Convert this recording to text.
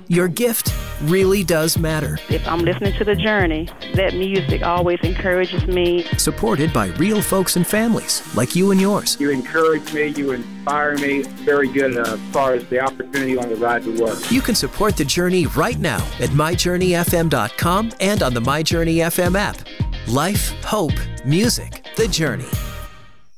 Your gift really does matter. If I'm listening to The Journey, that music always encourages me. Supported by real folks and families like you and yours. You encourage me, you inspire me. Very good as far as the opportunity on the ride to work. You can support The Journey right now at myjourneyfm.com and on the My Journey FM app. Life, hope, music, The Journey.